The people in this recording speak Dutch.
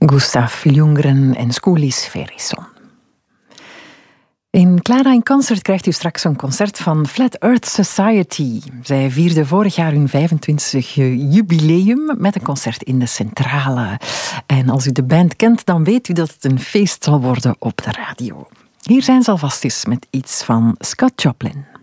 Gustav Ljunggren en Skoulis Ferrisson. In Clara in Concert krijgt u straks een concert van Flat Earth Society. Zij vierden vorig jaar hun 25e jubileum met een concert in de Centrale. En als u de band kent, dan weet u dat het een feest zal worden op de radio. Hier zijn ze alvast eens met iets van Scott Joplin.